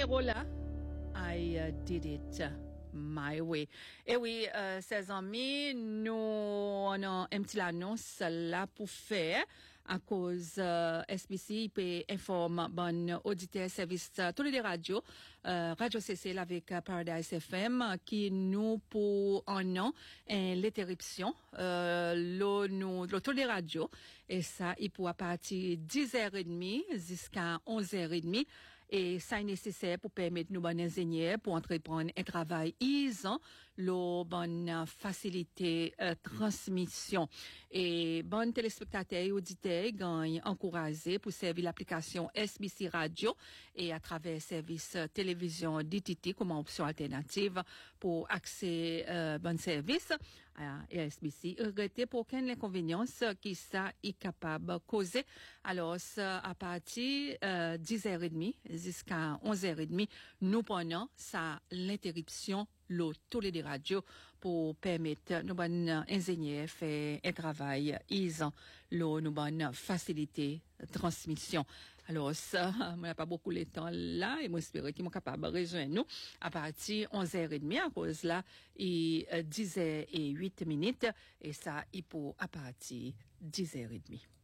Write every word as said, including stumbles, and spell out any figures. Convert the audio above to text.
numéro là, I uh, did it my way. Et oui, euh, ses amis, nous on a un petit annonce là pour faire à cause euh, S B C peut informe bon auditeur service euh, tous les radios euh, Radio C C avec euh, Paradise F M qui nous pour un an l'interruption euh, le nous le tous les radios et ça il pour à partir dix heures trente jusqu'à onze heures trente. Et ça est nécessaire pour permettre nous bonnes ingénieurs pour entreprendre un travail aisant, le bonne facilité euh, transmission et bonnes téléspectateurs et auditeurs gagnent encouragés pour servir l'application S B C Radio et à travers service euh, télévision D T T comme option alternative pour accès euh, bon service à S B C. Regrettez pour aucune inconvénience qui ça est capable de causer. Alors à partir euh, dix heures trente jusqu'à onze heures trente, nous prenons ça l'interruption le tous les radios pour permettre nos bonnes ingénieurs faire un travail aisant, le nous bonnes facilité transmission. Alors ça, on n'a pas beaucoup de temps là et moi j'espère qu'ils sont capables de rejoindre nous à partir onze heures trente à cause là et dix heures huit minutes et ça il pour à partir dix heures trente.